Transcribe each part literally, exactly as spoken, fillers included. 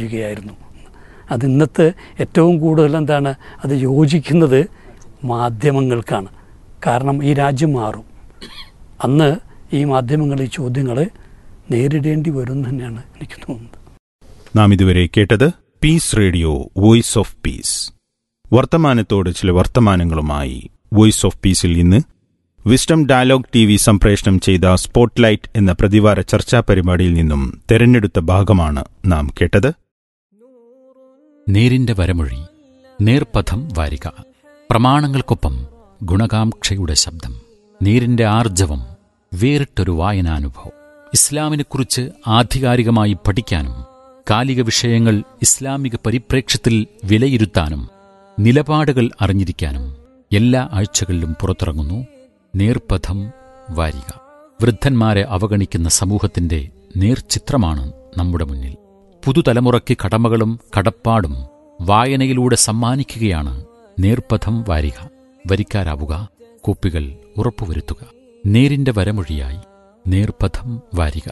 വരികയായിരുന്നു. അത് ഇന്നത്തെ ഏറ്റവും കൂടുതൽ എന്താണ് അത് യോജിക്കുന്നത് മാധ്യമങ്ങൾക്കാണ്. കാരണം ഈ രാജ്യം മാറും, അന്ന് ഈ മാധ്യമങ്ങൾ ഈ ചോദ്യങ്ങൾ നേരിടേണ്ടി വരും തന്നെയാണ് എനിക്ക് തോന്നുന്നത്. നാം ഇതുവരെ കേട്ടത് piece radio voice of peace. വർത്തമാനത്തോട് ചില വർത്തമാനങ്ങളുമായി വോയിസ് ഓഫ് പീസിൽ ഇന്ന് വിസ്ഡം ഡയലോഗ് ടി വി സംപ്രേഷണം ചെയ്ത സ്പോട്ട്ലൈറ്റ് എന്ന പ്രതിവാര ചർച്ചാ പരിപാടിയിൽ നിന്നും തെരഞ്ഞെടുത്ത ഭാഗമാണ് നാം കേട്ടത്. നേരിന്റെ വരമൊഴി, നേർപഥം വാരിക, പ്രമാണങ്ങൾക്കൊപ്പം ഗുണകാംക്ഷയുടെ ശബ്ദം, നേരിന്റെ ആർജവം, വേറിട്ടൊരു വായനാനുഭവം. ഇസ്ലാമിനെക്കുറിച്ച് ആധികാരികമായി പഠിക്കാനും കാലിക വിഷയങ്ങൾ ഇസ്ലാമിക പരിപ്രേക്ഷ്യത്തിൽ വിലയിരുത്താനും നിലപാടുകൾ അറിഞ്ഞിരിക്കാനും എല്ലാ ആഴ്ചകളിലും പുറത്തിറങ്ങുന്നു നേർപഥം വാരിക. വൃദ്ധന്മാരെ അവഗണിക്കുന്ന സമൂഹത്തിന്റെ നേർചിത്രമാണ് നമ്മുടെ മുന്നിൽ. പുതുതലമുറയ്ക്ക് കടമകളും കടപ്പാടും വായനയിലൂടെ സമ്മാനിക്കുകയാണ് നേർപഥം വാരിക. വരിക്കാരാവുക, കോപ്പികൾ ഉറപ്പുവരുത്തുക. നേരിന്റെ വരമൊഴിയായി നേർപഥം വാരിക.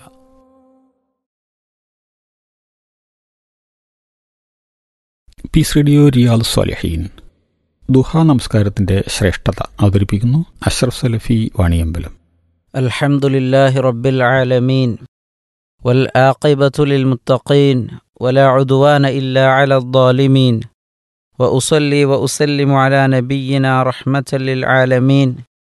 പീസ് റേഡിയോ റിയാദ് സ്വാലിഹീൻ ദുഹാ നമസ്കാരത്തിന്റെ ശ്രേഷ്ഠത അവതരിപ്പിക്കുന്നു അഷ്റഫ് സലഫി വാണിയമ്പലം. അൽഹംദുലില്ലാഹി റബ്ബിൽ ആലമീൻ വൽ ആഖിബത്തു ലിൽ മുത്തഖീൻ വലാ ഉദ്വാന ഇല്ലാ അലൽ ളാലിമീൻ വഉസല്ലി വഉസല്ലിമു അലാ നബിയ്യിനാ റഹ്മത്തൽ ലിൽ ആലമീൻ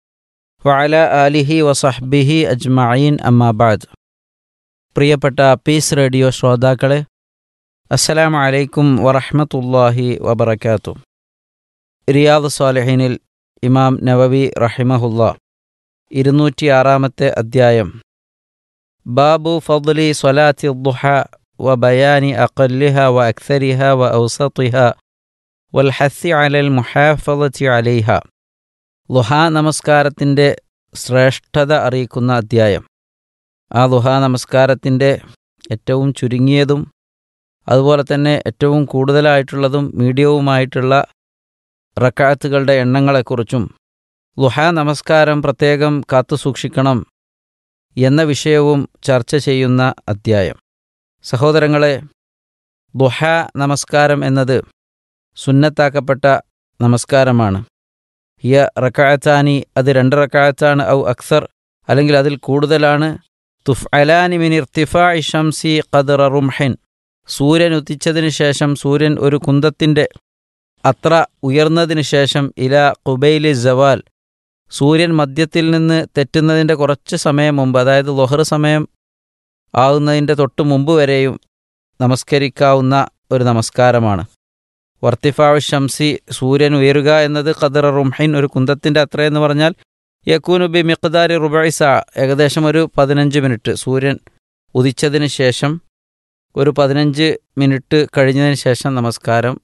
വഅലാ ആലിഹി വസഹ്ബിഹി അജ്മഈൻ. അമ്മാ ബഅദ്. പ്രിയപ്പെട്ട പീസ് റേഡിയോ ശ്രോതാക്കളെ, അസ്സലാമു അലൈക്കും വറഹ്മത്തുള്ളാഹി വബറകാതുഹു. റിയാദ് സ്വാലിഹീനിൽ ഇമാം നവവി റഹിമഹുല്ലാ ഇരുന്നൂറ്റി ആറാമത്തെ അധ്യായം ബാബു ഫദ്ലി സ്വലാത്തി ദുഹ വ ബയാനി അഖല്ലിഹ വ അക്സരിഹ വ ഔസത്തിഹ വൽ ഹസ്സി അലൽ മുഹാഫളത്തി അലൈഹ. ദുഹാ നമസ്കാരത്തിൻ്റെ ശ്രേഷ്ഠത അറിയിക്കുന്ന അധ്യായം. ആ ദുഹാ നമസ്കാരത്തിൻ്റെ ഏറ്റവും ചുരുങ്ങിയതും അതുപോലെ തന്നെ ഏറ്റവും കൂടുതലായിട്ടുള്ളതും മീഡിയവുമായിട്ടുള്ള റക്അത്തുകളുടെ എണ്ണങ്ങളെക്കുറിച്ചും ദുഹാ നമസ്കാരം പ്രത്യേകം കാത്തുസൂക്ഷിക്കണം എന്ന വിഷയവും ചർച്ച ചെയ്യുന്ന അധ്യായം. സഹോദരങ്ങളെ, ദുഹാ നമസ്കാരം എന്നത് സുന്നത്താക്കപ്പെട്ട നമസ്കാരമാണ്. ഹിയ റക്അത്താനി, അത് രണ്ട് റക്അത്താണ്, ഔ അക്സർ, അല്ലെങ്കിൽ അതിൽ കൂടുതലാണ്. തുഫ്അലാനി മിൻ ഇർതിഫാഇ ശംസി ഖദ്റ റുംഹിൻ, സൂര്യൻ ഉദിച്ചതിന് ശേഷം സൂര്യൻ ഒരു കുന്തത്തിൻ്റെ അത്ര ഉയർന്നതിന് ശേഷം ഇല ഖുബൈലി സവാൽ, സൂര്യൻ മധ്യത്തിൽ നിന്ന് തെറ്റുന്നതിൻ്റെ കുറച്ച് സമയം മുമ്പ്, അതായത് ളുഹർ സമയം ആകുന്നതിൻ്റെ തൊട്ട് മുമ്പ് വരെയും നമസ്കരിക്കാവുന്ന ഒരു നമസ്കാരമാണ്. വർത്തിഫാഉ ശംസി, സൂര്യൻ ഉയരുക എന്നത് ഖദ്റ റുംഹിൻ, ഒരു കുന്തത്തിൻ്റെ അത്രയെന്ന് പറഞ്ഞാൽ യകൂനു ബി മിഖ്ദാരി റുബഇ സഅ, ഏകദേശം ഒരു പതിനഞ്ച് മിനിറ്റ്. സൂര്യൻ ഉദിച്ചതിന് ശേഷം ഒരു പതിനഞ്ച് മിനിറ്റ് കഴിഞ്ഞതിന് ശേഷം നമസ്കാരം,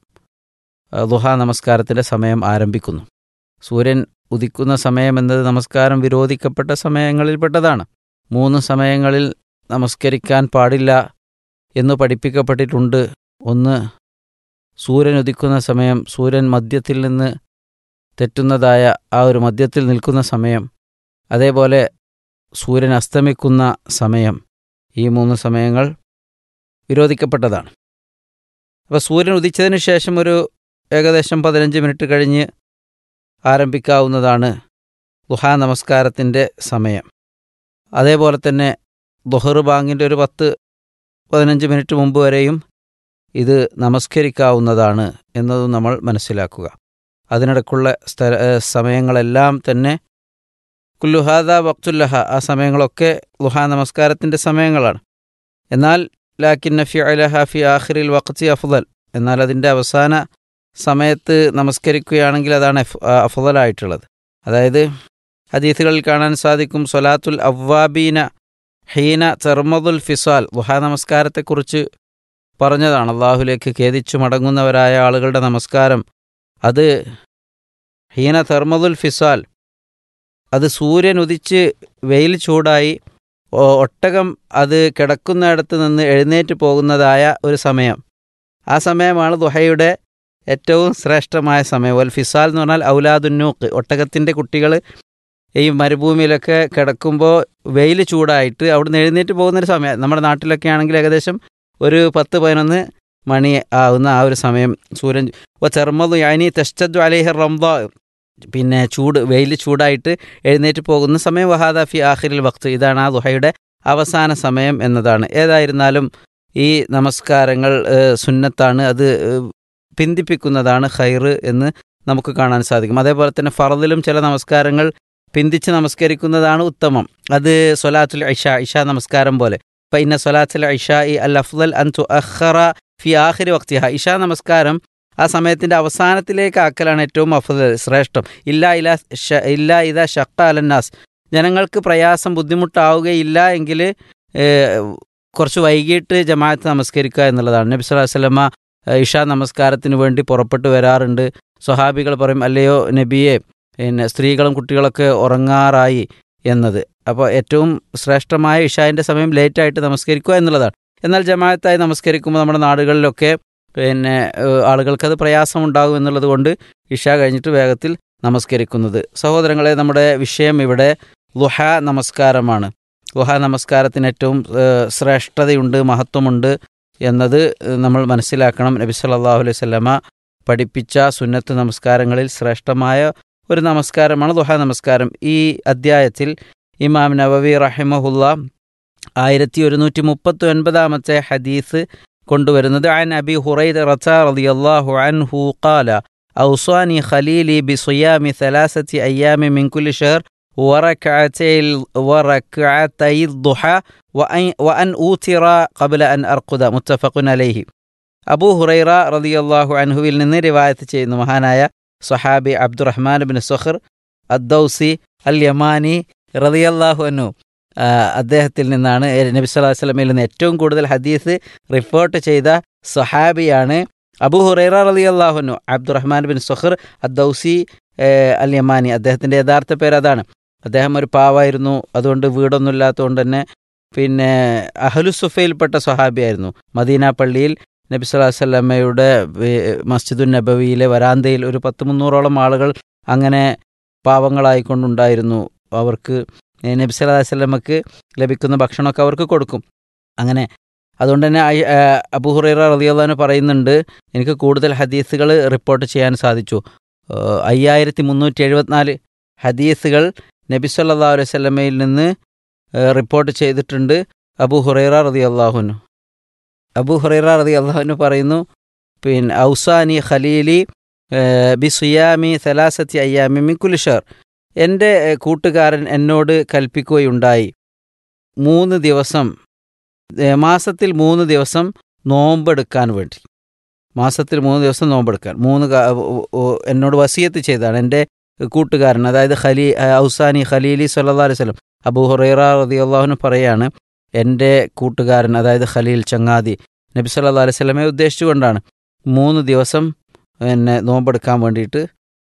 ദുഹാ നമസ്കാരത്തിൻ്റെ സമയം ആരംഭിക്കുന്നു. സൂര്യൻ ഉദിക്കുന്ന സമയം എന്നത് നമസ്കാരം വിരോധിക്കപ്പെട്ട സമയങ്ങളിൽപ്പെട്ടതാണ്. മൂന്ന് സമയങ്ങളിൽ നമസ്കരിക്കാൻ പാടില്ല എന്ന് പഠിപ്പിക്കപ്പെട്ടിട്ടുണ്ട്. ഒന്ന്, സൂര്യൻ ഉദിക്കുന്ന സമയം, സൂര്യൻ മധ്യത്തിൽ നിന്ന് തെറ്റുന്നതായ ആ ഒരു മധ്യത്തിൽ നിൽക്കുന്ന സമയം, അതേപോലെ സൂര്യൻ അസ്തമിക്കുന്ന സമയം. ഈ മൂന്ന് സമയങ്ങൾ വിരോധിക്കപ്പെട്ടതാണ്. അപ്പോൾ സൂര്യൻ ഉദിച്ചതിന് ശേഷം ഒരു ഏകദേശം പതിനഞ്ച് മിനിറ്റ് കഴിഞ്ഞ് ആരംഭിക്കാവുന്നതാണ് ദുഹാ നമസ്കാരത്തിൻ്റെ സമയം. അതേപോലെ തന്നെ ദുഹർ ബാങ്കിൻ്റെ ഒരു പത്ത് പതിനഞ്ച് മിനിറ്റ് മുമ്പ് വരെയും ഇത് നമസ്കരിക്കാവുന്നതാണ് എന്നതും നമ്മൾ മനസ്സിലാക്കുക. അതിനിടയ്ക്കുള്ള സ്ഥല സമയങ്ങളെല്ലാം തന്നെ കുല്ലുഹാദ വഖ്തുല്ലഹ, ആ സമയങ്ങളൊക്കെ ദുഹാ നമസ്കാരത്തിൻ്റെ സമയങ്ങളാണ്. എന്നാൽ ലാക്കിന്ന ഫിഅലഹ ഫി ആഖിറിൽ വഖ്തി അഫ്ളൽ, എന്നാൽ അതിൻ്റെ അവസാന സമയത്ത് നമസ്കരിക്കുകയാണെങ്കിൽ അതാണ് അഫ്ളലായിട്ടുള്ളത്. അതായത് ഹദീസുകളിൽ കാണാൻ സാധിക്കും, സ്വലാത്തുൽ അവ്വാബീന ഹീന തെർമദുൽ ഫിസാൽ, ദുഹാ നമസ്കാരത്തെക്കുറിച്ച് പറഞ്ഞതാണ്. അള്ളാഹുലേക്ക് ഖേദിച്ചു മടങ്ങുന്നവരായ ആളുകളുടെ നമസ്കാരം അത് ഹീന തെർമദുൽ ഫിസാൽ, അത് സൂര്യൻ ഉദിച്ച് വെയിൽ ചൂടായി ഒട്ടകം അത് കിടക്കുന്നിടത്ത് നിന്ന് എഴുന്നേറ്റ് പോകുന്നതായ ഒരു സമയം. ആ സമയമാണ് ദുഹയുടെ ഏറ്റവും ശ്രേഷ്ഠമായ സമയം. വൽ ഫിസാൽ എന്ന് പറഞ്ഞാൽ ഔലാദുന്നൂക്ക്, ഒട്ടകത്തിൻ്റെ കുട്ടികൾ ഈ മരുഭൂമിയിലൊക്കെ കിടക്കുമ്പോൾ വെയിൽ ചൂടായിട്ട് അവിടുന്ന് എഴുന്നേറ്റ് പോകുന്നൊരു സമയം. നമ്മുടെ നാട്ടിലൊക്കെ ആണെങ്കിൽ ഏകദേശം ഒരു പത്ത് പതിനൊന്ന് മണി ആവുന്ന ആ ഒരു സമയം സൂര്യൻ ചെറുമതു യാനി തെസ്റ്റു അലേഹർ റംദ പിന്നെ ചൂട് വെയിൽ ചൂടായിട്ട് എഴുന്നേറ്റ് പോകുന്ന സമയം വഹാദ ഫി ആഖിറിൽ വഖ്ത്, ഇതാണ് ആ ദുഹയുടെ അവസാന സമയം എന്നതാണ്. ഏതായിരുന്നാലും ഈ നമസ്കാരങ്ങൾ സുന്നത്താണ്, അത് പിന്തിപ്പിക്കുന്നതാണ് ഖൈർ എന്ന് നമുക്ക് കാണാൻ സാധിക്കും. അതേപോലെ തന്നെ ഫർദിലും ചില നമസ്കാരങ്ങൾ പിന്തിച്ച് നമസ്കരിക്കുന്നതാണ് ഉത്തമം. അത് സ്വലാത്തുൽ ഇഷ ഇഷ നമസ്കാരം പോലെ. അപ്പം ഇന്ന സ്വലാത്തുൽ ഇഷ ഇ അൽ അഫ്ദൽ അൻ തുഅഖറ ഫി ആഖിരി വഖ്തിഹ, ഇഷ നമസ്കാരം ആ സമയത്തിൻ്റെ അവസാനത്തിലേക്ക് ആക്കലാണ് ഏറ്റവും അഫ്ദൽ ശ്രേഷ്ഠം. ഇല്ല ഇല ഇല്ല ഇത ഷഖ അലന്നാസ്, ജനങ്ങൾക്ക് പ്രയാസം ബുദ്ധിമുട്ടാവുകയില്ല എങ്കിൽ കുറച്ച് വൈകിട്ട് ജമാഅത്ത് നമസ്കരിക്കുക എന്നുള്ളതാണ്. നബി സല്ലല്ലാഹു അലൈഹി വസല്ലമ ഇഷ നമസ്കാരത്തിന് വേണ്ടി പുറപ്പെട്ടു വരാറുണ്ട്. സ്വഹാബികൾ പറയും, അല്ലയോ നബിയെ, പിന്നെ സ്ത്രീകളും കുട്ടികളൊക്കെ ഉറങ്ങാറായി എന്നത്. അപ്പോൾ ഏറ്റവും ശ്രേഷ്ഠമായ ഇഷാൻ്റെ സമയം ലേറ്റായിട്ട് നമസ്കരിക്കുക എന്നുള്ളതാണ്. എന്നാൽ ജമാഅത്തായി നമസ്കരിക്കുമ്പോൾ നമ്മുടെ നാടുകളിലൊക്കെ പിന്നെ ആളുകൾക്കത് പ്രയാസമുണ്ടാകും എന്നുള്ളത് കൊണ്ട് ഇഷ കഴിഞ്ഞിട്ട് വേഗത്തിൽ നമസ്കരിക്കുന്നത്. സഹോദരങ്ങളെ, നമ്മുടെ വിഷയം ഇവിടെ ളുഹ നമസ്കാരമാണ്. ളുഹ നമസ്കാരത്തിന് ഏറ്റവും ശ്രേഷ്ഠതയുണ്ട്, മഹത്വമുണ്ട് എന്നത് നമ്മൾ മനസ്സിലാക്കണം. നബി സല്ലല്ലാഹു അലൈഹി വസല്ലമ പഠിപ്പിച്ച സുന്നത്ത് നമസ്കാരങ്ങളിൽ ശ്രേഷ്ഠമായ ഒരു നമസ്കാരമാണ് ളുഹ നമസ്കാരം. ഈ അദ്ധ്യായത്തിൽ ഇമാം നവവി റഹിമഹുല്ല ആയിരത്തി ഒരുന്നൂറ്റി മുപ്പത്തി ഒൻപതാമത്തെ ഹദീസ് കൊണ്ടുവരുന്നത് അൻ അബി ഹുറൈറത റളിയല്ലാഹു അൻഹു ഖാല ഔസാനി ഖലീലി ബിസിയാമി സലാസത്തി അയ്യാമി മിൻ കുല്ലി ഷഹർ വറകഅതൈൽ വറകഅതൈൽ ദുഹ വഅൻ ഊതിറ ഖബ്ല അൻ അർഖുദ മുത്തഫഖുൻ അലൈഹി. അബൂ ഹുറൈറ റളിയല്ലാഹു അൻഹുവിൽ നിന്ന് റിവായത്ത് ചെയ്യുന്നു, മഹാനായ സ്വഹാബി അബ്ദുറഹ്മാൻ ബിൻ സുഖർ അദ്ദൗസി അൽ യമാനി റളിയല്ലാഹു അൻഹു, അദ്ദേഹത്തിൽ നിന്നാണ് നബി സല്ലല്ലാഹു അലൈഹി വസല്ലമയിൽ നിന്ന് ഏറ്റവും കൂടുതൽ ഹദീസ് റിപ്പോർട്ട് ചെയ്ത സ്വഹാബിയാണ് അബൂ ഹുറൈറ റളിയല്ലാഹു അൻഹു. അബ്ദുറഹ്മാൻ ബിൻ സുഖർ അദ്ദൗസി അൽ യമാനി, അദ്ദേഹത്തിൻ്റെ യഥാർത്ഥ പേര് അതാണ്. അദ്ദേഹം ഒരു പാവായിരുന്നു, അതുകൊണ്ട് വീടൊന്നും ഇല്ലാത്തതുകൊണ്ട് തന്നെ പിന്നെ അഹ്ലുസുഫയിൽപ്പെട്ട സ്വഹാബിയായിരുന്നു. മദീന പള്ളിയിൽ നബി സല്ലല്ലാഹു അലൈഹി വസല്ലമയുടെ മസ്ജിദുൻ നബവിയിലെ വരാന്തയിൽ ഒരു പത്ത് മുന്നൂറോളം ആളുകൾ അങ്ങനെ പാവങ്ങളായിക്കൊണ്ടുണ്ടായിരുന്നു. അവർക്ക് നബി സല്ലല്ലാഹു അലൈഹി വസല്ലമക്ക് ലഭിക്കുന്ന ഭക്ഷണമൊക്കെ അവർക്ക് കൊടുക്കും. അങ്ങനെ അതുകൊണ്ട് തന്നെ അബൂ ഹുറൈറ റളിയല്ലാഹു അൻഹു പറയുന്നുണ്ട്, എനിക്ക് കൂടുതൽ ഹദീസുകൾ റിപ്പോർട്ട് ചെയ്യാൻ സാധിച്ചു. അയ്യായിരത്തി മുന്നൂറ്റി എഴുപത്തിനാല് ഹദീസുകൾ നബി സല്ലല്ലാഹു അലൈഹി വസല്ലമയിൽ നിന്ന് റിപ്പോർട്ട് ചെയ്തിട്ടുണ്ട് അബൂ ഹുറൈറ റളിയല്ലാഹു അൻഹു. അബൂ ഹുറൈറ റളിയല്ലാഹു അൻഹു പറയുന്നു, പിന്നെ ഔസാനി ഖലീലി ബിസിയാമി സലാസത്തി അയ്യാമി മിൻ കുല്ലി ഷഹർ, എൻ്റെ കൂട്ടുകാരൻ എന്നോട് കൽപ്പിക്കുകയുണ്ടായി മൂന്ന് ദിവസം മാസത്തിൽ മൂന്ന് ദിവസം നോമ്പെടുക്കാൻ വേണ്ടി. മാസത്തിൽ മൂന്ന് ദിവസം നോമ്പെടുക്കാൻ മൂന്ന് എന്നോട് വസിയത്ത് ചെയ്താണ് എൻ്റെ കൂട്ടുകാരൻ, അതായത് ഖലീ ഔസാനി ഖലീലി സല്ലല്ലാഹു അലൈഹി വസല്ലം. അബൂ ഹുറൈറ റളിയല്ലാഹു അൻഹു പറയാണ്, എൻ്റെ കൂട്ടുകാരൻ അതായത് ഖലീൽ ചങ്ങാതി നബി സല്ലല്ലാഹു അലൈഹി വസല്ലമയെ ഉദ്ദേശിച്ചുകൊണ്ടാണ് മൂന്ന് ദിവസം എന്നെ നോമ്പെടുക്കാൻ വേണ്ടിയിട്ട്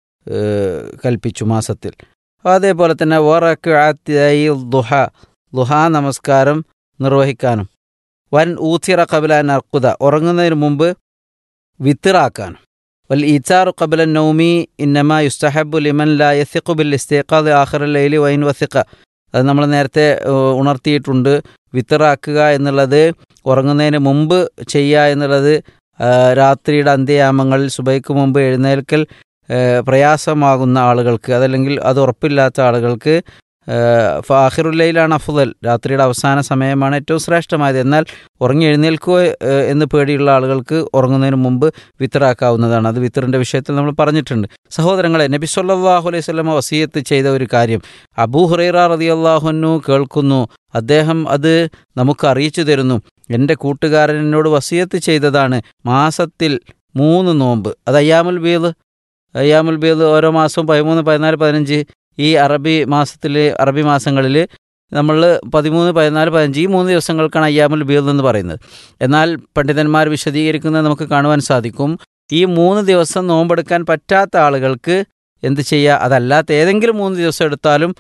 കൽപ്പിച്ചു മാസത്തിൽ. അതേപോലെ തന്നെ വറകഅതൈൽ ദുഹ, ദുഹാ നമസ്കാരം നിർവഹിക്കാനും, വൻ ഊതിറ ഖബ്ല അൻ അർഖുദ, ഉറങ്ങുന്നതിന് മുമ്പ് വിത്തിറാക്കാനും, വൽ ഈതാറു ഖബ്ല നൗമി ഇന്നമാ യുസ്തഹബ്ബു ലിമൻ ലാ യസിഖു ബിൽ ഇസ്തിഖാദ് ആഖിറൽ ലൈലി വൈൻ വസിഖ. അത് നമ്മൾ നേരത്തെ ഉണർത്തിയിട്ടുണ്ട്. വിത്തിറാക്കുക എന്നുള്ളത് ഉറങ്ങുന്നതിന് മുമ്പ് ചെയ്യുക എന്നുള്ളത് രാത്രിയുടെ അന്ത്യയാമങ്ങളിൽ സുബൈക്ക് മുമ്പ് എഴുന്നേൽക്കൽ പ്രയാസമാകുന്ന ആളുകൾക്ക്, അതല്ലെങ്കിൽ അത് ഉറപ്പില്ലാത്ത ആളുകൾക്ക് ഫാഹിറുല്ലയിലാണ് അഫ്ദൽ, രാത്രിയുടെ അവസാന സമയമാണ് ഏറ്റവും ശ്രേഷ്ഠമായത്. എന്നാൽ ഉറങ്ങി എഴുന്നേൽക്കുക എന്ന് പേടിയുള്ള ആളുകൾക്ക് ഉറങ്ങുന്നതിന് മുമ്പ് വിത്തറാക്കാവുന്നതാണ്. അത് വിത്തറിൻ്റെ വിഷയത്തിൽ നമ്മൾ പറഞ്ഞിട്ടുണ്ട്. സഹോദരങ്ങളെ, നബി സല്ലല്ലാഹു അലൈഹി വസല്ലമ വസിയത്ത് ചെയ്ത ഒരു കാര്യം അബൂ ഹുറൈറ റളിയല്ലാഹു അൻഹു കേൾക്കുന്നു, അദ്ദേഹം അത് നമുക്ക് അറിയിച്ചു തരുന്നു. എൻ്റെ കൂട്ടുകാരൻ എന്നോട് വസിയത്ത് ചെയ്തതാണ് മാസത്തിൽ മൂന്ന് നോമ്പ്. അത് അയ്യാമുൽ ബീദ്, അയ്യാമുൽ ബീദ് ഓരോ മാസവും പതിമൂന്ന് പതിനാല് പതിനഞ്ച് ഈ അറബി മാസത്തിൽ അറബി മാസങ്ങളിൽ നമ്മൾ പതിമൂന്ന് പതിനാല് പതിനഞ്ച് ഈ മൂന്ന് ദിവസങ്ങൾക്കാണ് അയ്യാമുൽ ബീദ് എന്ന് പറയുന്നത്. എന്നാൽ പണ്ഡിതന്മാർ വിശദീകരിക്കുന്നത് നമുക്ക് കാണുവാൻ സാധിക്കും, ഈ മൂന്ന് ദിവസം നോമ്പെടുക്കാൻ പറ്റാത്ത ആളുകൾക്ക് എന്ത് ചെയ്യുക, അതല്ലാത്ത ഏതെങ്കിലും മൂന്ന് ദിവസം എടുത്താലും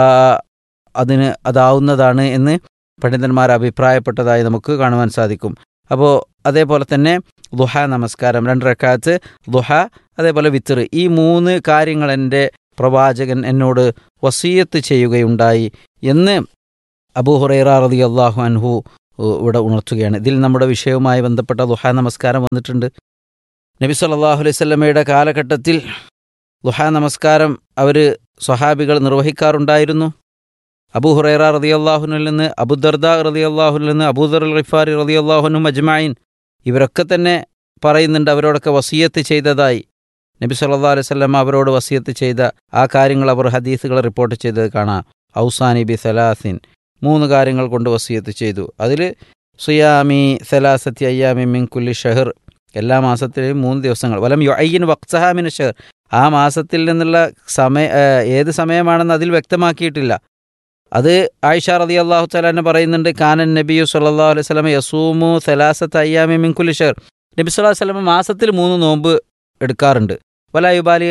അതിന് അതാവുന്നതാണ് എന്ന് പണ്ഡിതന്മാർ അഭിപ്രായപ്പെട്ടതായി നമുക്ക് കാണുവാൻ സാധിക്കും. അപ്പോൾ അതേപോലെ തന്നെ ദുഹ നമസ്കാരം, രണ്ട് റക്അത്ത് ദുഹ, അതേപോലെ വിത്ർ, ഈ മൂന്ന് കാര്യങ്ങൾ എൻ്റെ പ്രവാചകൻ എന്നോട് വസിയത്ത് ചെയ്യുകയുണ്ടായി എന്ന് അബൂ ഹുറൈറ റളിയല്ലാഹു അൻഹു ഇവിടെ ഉണർത്തുകയാണ്. ഇതിൽ നമ്മുടെ വിഷയവുമായി ബന്ധപ്പെട്ട ദുഹാ നമസ്കാരം വന്നിട്ടുണ്ട്. നബി സല്ലല്ലാഹു അലൈഹി വസല്ലമയുടെ കാലഘട്ടത്തിൽ ദുഹാ നമസ്കാരം അവർ സ്വഹാബികൾ നിർവഹിക്കാറുണ്ടായിരുന്നു. അബൂ ഹുറൈറ റളിയല്ലാഹുവിൽ നിന്ന്, അബൂദർദ റളിയല്ലാഹുവിൽ നിന്ന്, അബൂദർ അൽ ഗിഫാരി റളിയല്ലാഹുനും അജ്മഈൻ ഇവരൊക്കെ തന്നെ പറയുന്നുണ്ട് അവരോടൊക്കെ വസിയത്ത് ചെയ്തതായി. നബി സല്ലല്ലാഹു അലൈഹി വസല്ലം അവരോട് വസിയത്ത് ചെയ്ത ആ കാര്യങ്ങൾ അവർ ഹദീസുകൾ റിപ്പോർട്ട് ചെയ്തത് കാണാം. ഔസാനി ബി സലാസിൻ, മൂന്ന് കാര്യങ്ങൾ കൊണ്ട് വസിയത്ത് ചെയ്തു. അതിൽ സുയാമി സലാസത്തി അയ്യാമി മിൻ കുല്ലി ഷഹർ, എല്ലാ മാസത്തിലെയും മൂന്ന് ദിവസങ്ങൾ. വലം യുഅയ്യിൻ വഖ്തഹ മിൻ ഷഹർ, ആ മാസത്തിൽ നിന്നുള്ള സമയ ഏത് സമയമാണെന്ന് അതിൽ വ്യക്തമാക്കിയിട്ടില്ല. അത് ആയിഷ റളിയല്ലാഹു തആല അൻഹ പറയുന്നുണ്ട്, കാനൻ നബിയു സല്ലല്ലാഹു അലൈഹി വസല്ലം യസൂമു സലാസത്ത അയ്യാമി മിൻ കുല്ലി ഷഹർ, നബി സല്ലല്ലാഹു അലൈഹി വസല്ലം മാസത്തിൽ മൂന്ന് നോമ്പ് എടുക്കാറുണ്ട്. വലാ യുബാലി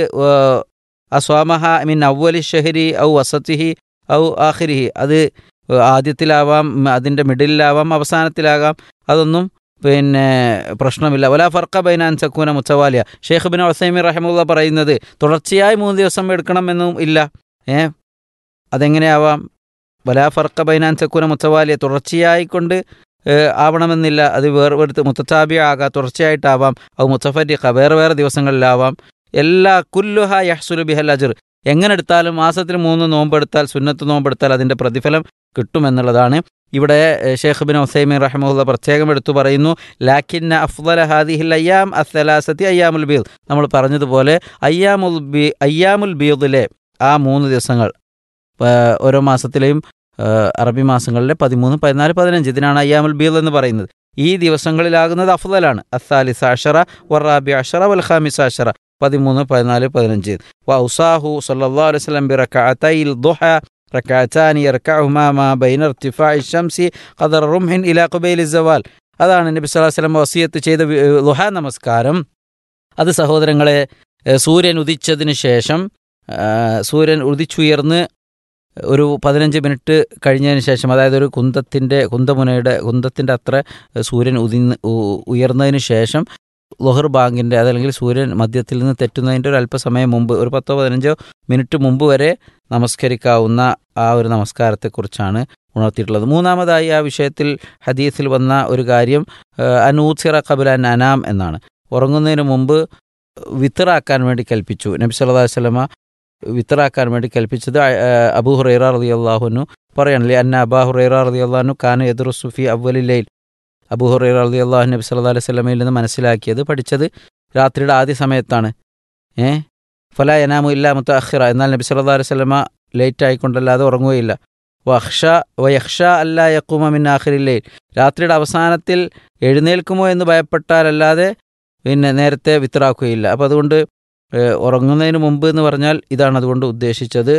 അസ്വാമഹ മിൻ അവ്വലി ഷഹരി ഔ വസതിഹി ഔ ആഖിരിഹി, അത് ആദ്യത്തിലാവാം, അതിൻ്റെ മിഡിലാവാം, അവസാനത്തിലാകാം, അതൊന്നും പിന്നെ പ്രശ്നമില്ല. വലാ ഫർഖ ബൈന അൻ തകൂന മുതവാലിയ, ഷെയ്ഖ് ഇബ്നു ഉസൈമീൻ റഹിമഹുല്ലാഹ് പറയുന്നത് തുടർച്ചയായി മൂന്ന് ദിവസം എടുക്കണമെന്നും ഇല്ല. ഏ അതെങ്ങനെയാവാം? വലാ ഫർഖ ബൈന അൻ തകൂന മുതവാലിയ, തുടർച്ചയായി കൊണ്ട് ആവണമെന്നില്ല, അത് വേർപെടുത്ത് മുത്തതാബിഅ ആകാം, തുടർച്ചയായിട്ടാവാം, ഔ മുതഫരിഖ, വേറെ വേറെ ദിവസങ്ങളിലാവാം. എല്ലാ കുല്ലുഹ യഹ്സുലു ബിഹൽ അജ്ർ, എങ്ങനെ എടുത്താലും മാസത്തിൽ മൂന്ന് നോമ്പെടുത്താൽ, സുന്നത്ത് നോമ്പെടുത്താൽ അതിൻ്റെ പ്രതിഫലം കിട്ടുമെന്നുള്ളതാണ്. ഇവിടെ ഷെയ്ഖ് ഇബ്നു ഉസൈമീൻ റഹിമഹുല്ലാഹ് പ്രത്യേകം എടുത്തു പറയുന്നു, ലാക്കിന്ന അഫ്ളല ഹാദിഹിൽ അയ്യാം അസ്സലാസത്തി അയ്യാമുൽ ബീദ്, നമ്മൾ പറഞ്ഞതുപോലെ അയ്യാമുൽ ബീ അയ്യാമുൽ ബീദിലെ ആ മൂന്ന് ദിവസങ്ങൾ, ഓരോ മാസത്തിലെയും അറബി മാസങ്ങളിലെ പതിമൂന്ന്, പതിനാല്, പതിനഞ്ച്, ഇതിനാണ് അയ്യാമുൽ ബീദ് എന്ന് പറയുന്നത്. ഈ ദിവസങ്ങളിലാകുന്നത് അഫ്ളലാണ്. അസ്സാലിസ അഷറ വറാബി അഷറ വൽ ഖാമിസ അഷറ, പതിമൂന്ന്, പതിനാല്, പതിനഞ്ച്. വൗസാഹു സല്ലല്ലാഹു അലൈഹി വസല്ലം ബിറകഅതൈൽ ദുഹ റകഅതാനി യർകഉഹുമാ മാ ബൈന ഇർതിഫാഇ ശംസി ഖദർ റുംഹിൻ ഇലാ ഖുബൈലി സവാൽ, അതാണ് നബി സല്ലല്ലാഹു അലൈഹി വസല്ലം വസിയത്ത് ചെയ്ത ദുഹാ നമസ്കാരം. അത് സഹോദരങ്ങളെ, സൂര്യൻ ഉദിച്ചതിന് ശേഷം, സൂര്യൻ ഉദിച്ചുയർന്ന് ഒരു പതിനഞ്ച് മിനിറ്റ് കഴിഞ്ഞതിന് ശേഷം, അതായത് ഒരു കുന്തത്തിൻ്റെ കുന്തമുനയുടെ കുന്തത്തിൻ്റെ അത്ര സൂര്യൻ ഉദിന്ന് ഉയർന്നതിന് ശേഷം ളുഹർ ബാങ്കിൻ്റെ, അതല്ലെങ്കിൽ സൂര്യൻ മധ്യത്തിൽ നിന്ന് തെറ്റുന്നതിൻ്റെ ഒരു അല്പസമയം മുമ്പ്, ഒരു പത്തോ പതിനഞ്ചോ മിനിറ്റ് മുമ്പ് വരെ നമസ്കരിക്കാവുന്ന ആ ഒരു നമസ്കാരത്തെക്കുറിച്ചാണ് ഉണർത്തിയിട്ടുള്ളത്. മൂന്നാമതായി ആ വിഷയത്തിൽ ഹദീസിൽ വന്ന ഒരു കാര്യം അനൂസിറ ഖബല അൻ അനാം എന്നാണ്. ഉറങ്ങുന്നതിന് മുമ്പ് വിത്തറാക്കാൻ വേണ്ടി കൽപ്പിച്ചു. നബി സല്ലല്ലാഹു അലൈഹി വസല്ലമ വിത്തറാക്കാൻ വേണ്ടി കൽപ്പിച്ചത് അബൂ ഹുറൈറ റളിയല്ലാഹു അൻഹു പറയണല്ലേ, അന്ന അബൂ ഹുറൈറ റളിയല്ലാഹു അൻഹു കാന യദ്റുസു ഫീ അവ്വലിൽ ലൈൽ, അബൂ ഹുറൈറ റളിയല്ലാഹു അൻഹു നബി സല്ലല്ലാഹു അലൈഹി വസല്ലമയിൽ നിന്ന് മനസ്സിലാക്കിയത്, പഠിച്ചത് രാത്രിയുടെ ആദ്യ സമയത്താണ്. ഏ ഫലാ യനാമു ഇല്ലാ മുതഅഖിറ, എന്നാൽ നബി സല്ലല്ലാഹു അലൈഹി വസല്ലമ ലേറ്റ് ആയിക്കൊണ്ടല്ലാതെ ഉറങ്ങുകയില്ല. വഖ്ഷ വയഖ്ഷ അല്ലാ യഖൂമ മിൻ ആഖിറിൽ ലൈൽ, രാത്രിയുടെ അവസാനത്തിൽ എഴുന്നേൽക്കുമോ എന്ന് ഭയപ്പെട്ടാലല്ലാതെ പിന്നെ നേരത്തെ വിത്റാക്കുകയില്ല. അപ്പോൾ അതുകൊണ്ട് ഉറങ്ങുന്നതിന് മുമ്പ് എന്ന് പറഞ്ഞാൽ ഇതാണ് അതുകൊണ്ട് ഉദ്ദേശിച്ചത്.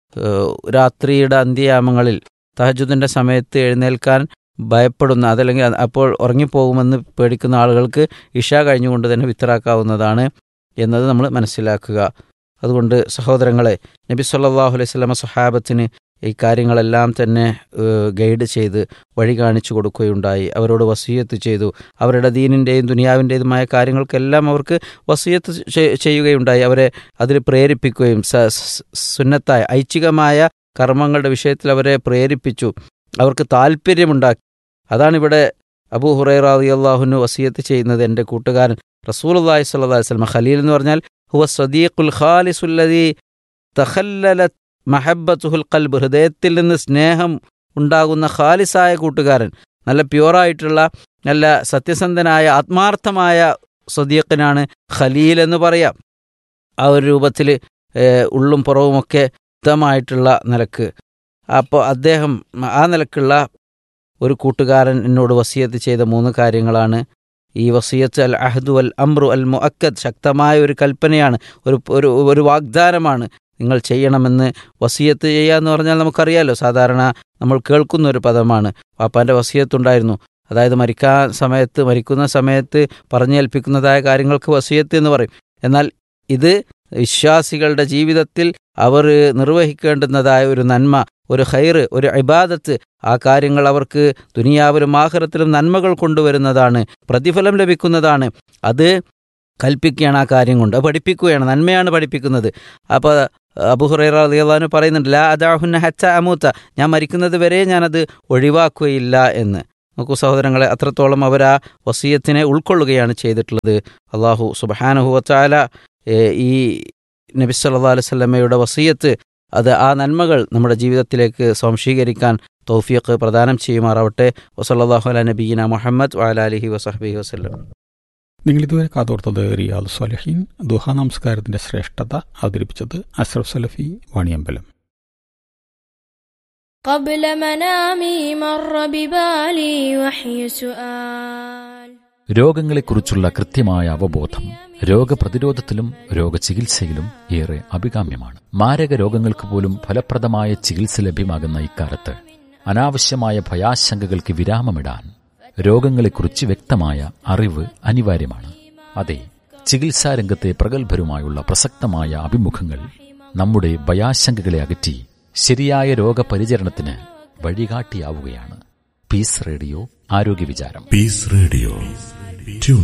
രാത്രിയുടെ അന്ത്യയാമങ്ങളിൽ തഹജ്ജുദിൻ്റെ സമയത്ത് എഴുന്നേൽക്കാൻ ഭയപ്പെടുന്ന, അതല്ലെങ്കിൽ അപ്പോൾ ഉറങ്ങിപ്പോകുമെന്ന് പേടിക്കുന്ന ആളുകൾക്ക് ഇഷ കഴിഞ്ഞുകൊണ്ട് തന്നെ വിത്തറാക്കാവുന്നതാണ് എന്നത് നമ്മൾ മനസ്സിലാക്കുക. അതുകൊണ്ട് സഹോദരങ്ങളെ, നബി സല്ലല്ലാഹു അലൈഹി വസല്ലമ സ്വഹാബത്തിന് ഈ കാര്യങ്ങളെല്ലാം തന്നെ ഗൈഡ് ചെയ്ത് വഴി കാണിച്ചു കൊടുക്കുകയുണ്ടായി. അവരോട് വസിയത്ത് ചെയ്തു. അവരുടെ ദീനിൻ്റെയും ദുനിയാവിൻ്റെതുമായ കാര്യങ്ങൾക്കെല്ലാം അവർക്ക് വസിയത്ത് ചെയ്യുകയുണ്ടായി. അവരെ അതിൽ പ്രേരിപ്പിക്കുകയും സുന്നത്തായ ഐച്ഛികമായ കർമ്മങ്ങളുടെ വിഷയത്തിൽ അവരെ പ്രേരിപ്പിച്ചു, അവർക്ക് താല്പര്യമുണ്ടാക്കി. അതാണിവിടെ അബൂ ഹുറൈറ റളിയല്ലാഹു അൻഹു വസിയത്ത് ചെയ്യുന്നത്. എൻ്റെ കൂട്ടുകാരൻ റസൂലുള്ളാഹി സ്വല്ലല്ലാഹു അലൈഹി വസല്ലം, ഖലീൽ എന്ന് പറഞ്ഞാൽ ഹുവ സദീഖുൽ ഖാലിസുല്ലദീ തഖല്ലലത് മഹബ്ബത്തുൽ ഖൽബ്, ഹൃദയത്തിൽ നിന്ന് സ്നേഹം ഉണ്ടാകുന്ന ഖാലിസായ കൂട്ടുകാരൻ, നല്ല പ്യുവറായിട്ടുള്ള, നല്ല സത്യസന്ധനായ, ആത്മാർത്ഥമായ സദീഖിനാണ് ഖലീൽ എന്ന് പറയാം. ആ ഒരു രൂപത്തിൽ ഉള്ളും പുറവുമൊക്കെ യുക്തമായിട്ടുള്ള നിലക്ക്. അപ്പോൾ അദ്ദേഹം ആ നിലക്കുള്ള ഒരു കൂട്ടുകാരൻ എന്നോട് വസിയത്ത് ചെയ്ത മൂന്ന് കാര്യങ്ങളാണ്. ഈ വസിയത്ത് അൽ അഹ്ദു അൽ അംറു അൽ മുഅക്കദ്, ശക്തമായ ഒരു കൽപ്പനയാണ്, ഒരു ഒരു ഒരു വാഗ്ദാനമാണ്. നിങ്ങൾ ചെയ്യണമെന്ന് വസിയത്ത് ചെയ്യുക എന്ന് പറഞ്ഞാൽ നമുക്കറിയാമല്ലോ, സാധാരണ നമ്മൾ കേൾക്കുന്ന ഒരു പദമാണ്. വാപ്പാൻ്റെ വസിയത്തുണ്ടായിരുന്നു, അതായത് മരിക്കാൻ സമയത്ത് മരിക്കുന്ന സമയത്ത് പറഞ്ഞേൽപ്പിക്കുന്നതായ കാര്യങ്ങൾക്ക് വസിയത്ത് എന്ന് പറയും. എന്നാൽ ഇത് വിശ്വാസികളുടെ ജീവിതത്തിൽ അവർ നിർവഹിക്കേണ്ടുന്നതായ ഒരു നന്മ, ഒരു ഖൈറ്, ഒരു ഇബാദത്ത്, ആ കാര്യങ്ങൾ അവർക്ക് ദുനിയാവിലും ആഖിറത്തിലും നന്മകൾ കൊണ്ടുവരുന്നതാണ്, പ്രതിഫലം ലഭിക്കുന്നതാണ്. അത് കൽപ്പിക്കുകയാണ്, ആ കാര്യം കൊണ്ട് പഠിപ്പിക്കുകയാണ്, നന്മയാണ് പഠിപ്പിക്കുന്നത്. അപ്പോൾ അബൂ ഹുറൈറ റളിയല്ലാഹു അൻഹു പറയുന്നുണ്ട്, ലാ അദഅഹുന്ന ഹത്താ അമൂത, ഞാൻ മരിക്കുന്നത് വരെ ഞാനത് ഒഴിവാക്കുകയില്ല എന്ന്. നോക്കൂ സഹോദരങ്ങളെ, അത്രത്തോളം അവർ ആ വസിയത്തിനെ ഉൾക്കൊള്ളുകയാണ് ചെയ്തിട്ടുള്ളത്. അള്ളാഹു സുബ്ഹാനഹു വ തആല ഈ നബി സല്ലല്ലാഹു അലൈഹി വസല്ലമയുടെ വസിയത്ത് അത് ആ നന്മകൾ നമ്മുടെ ജീവിതത്തിലേക്ക് സ്വാംശീകരിക്കാൻ തൗഫീഖ് പ്രദാനം ചെയ്യുമാറാവട്ടെ. വസല്ലല്ലാഹു അലാ നബിയിന മുഹമ്മദ് വഅലാ ആലിഹി വസഹ്ബിഹി വസല്ലം. നിങ്ങളിതുവരെ കാതോർത്തത് റിയാദ് സ്വാലിഹീൻ ദുഹാ നമസ്കാരത്തിന്റെ ശ്രേഷ്ഠത അവതരിപ്പിച്ചത് അഷ്റഫ് സലഫി വാണിയമ്പലം. قبل منامي مر ببالي وحي سؤال. രോഗങ്ങളെക്കുറിച്ചുള്ള കൃത്യമായ അവബോധം രോഗപ്രതിരോധത്തിലും രോഗചികിത്സയിലും ഏറെ അഭികാമ്യമാണ്. മാരക രോഗങ്ങൾക്ക് പോലും ഫലപ്രദമായ ചികിത്സ ലഭ്യമാകുന്ന ഇക്കാലത്ത് അനാവശ്യമായ ഭയാശങ്കകൾക്ക് വിരാമമിടാൻ രോഗങ്ങളെക്കുറിച്ച് വ്യക്തമായ അറിവ് അനിവാര്യമാണ്. അതെ, ചികിത്സാരംഗത്തെ പ്രഗത്ഭരുമായുള്ള പ്രസക്തമായ അഭിമുഖങ്ങൾ നമ്മുടെ ഭയാശങ്കകളെ അകറ്റി ശരിയായ രോഗപരിചരണത്തിന് വഴികാട്ടിയാവുകയാണ്. പീസ് റേഡിയോ ആരോഗ്യ വിചാരം. Piece radio